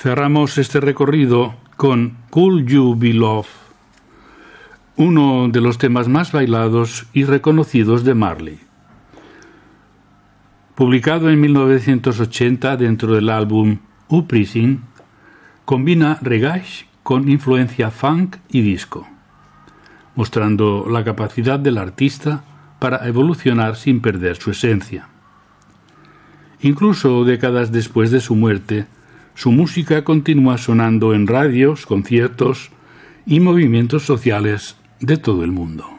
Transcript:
Cerramos este recorrido con Could You Be Love, uno de los temas más bailados y reconocidos de Marley. Publicado en 1980 dentro del álbum Uprising, combina reggae con influencia funk y disco, mostrando la capacidad del artista para evolucionar sin perder su esencia. Incluso décadas después de su muerte, su música continúa sonando en radios, conciertos y movimientos sociales de todo el mundo.